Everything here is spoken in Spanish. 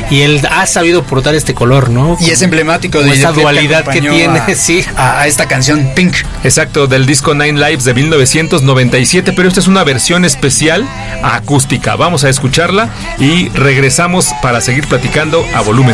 y él ha sabido portar este color, ¿no? Y es emblemático de esa dualidad que tiene, sí. A esta canción Pink. Exacto, del disco Nine Lives de 1997, pero esta es una versión especial acústica. Vamos a escucharla y regresamos para seguir platicando a volumen